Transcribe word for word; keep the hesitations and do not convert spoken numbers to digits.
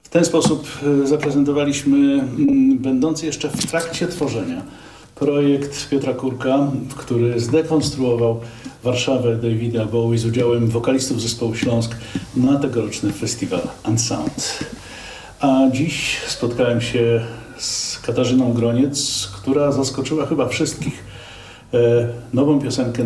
W ten sposób zaprezentowaliśmy będący jeszcze w trakcie tworzenia projekt Piotra Kurka, który zdekonstruował Warszawę Davida Bowie z udziałem wokalistów zespołu Śląsk na tegoroczny festiwal Unsound. A dziś spotkałem się z Katarzyną Groniec, która zaskoczyła chyba wszystkich nową piosenkę